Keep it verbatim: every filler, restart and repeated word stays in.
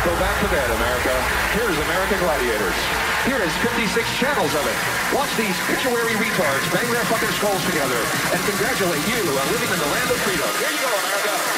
Go back to bed, America. Here's American Gladiators. Here is fifty-six channels of it. Watch these pituitary retards bang their fucking skulls together and congratulate you on living in the land of freedom. Here you go, America.